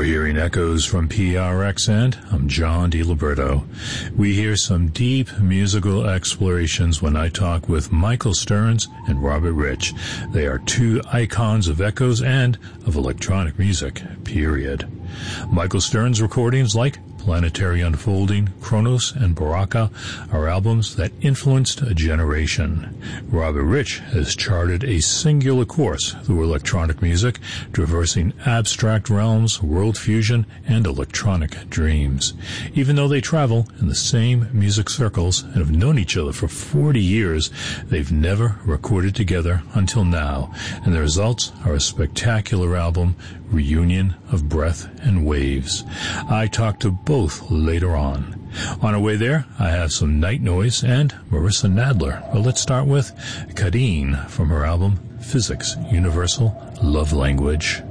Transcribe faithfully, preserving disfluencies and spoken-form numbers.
hearing echoes from P R X, and I'm John DiLiberto. We hear some deep musical explorations when I talk with Michael Stearns and Robert Rich. They are two icons of echoes and of electronic music, period. Michael Stearns' recordings like Planetary Unfolding, Kronos, and Baraka are albums that influenced a generation. Robert Rich has charted a singular course through electronic music, traversing abstract realms, world fusion, and electronic dreams. Even though they travel in the same music circles and have known each other for forty years, they've never recorded together until now, and the results are a spectacular album, Reunion of Breath and Waves. I talked to both later on. On our way there, I have some Night Noise and Marissa Nadler. But let's start with Kadeen from her album Physics Universal Love Language.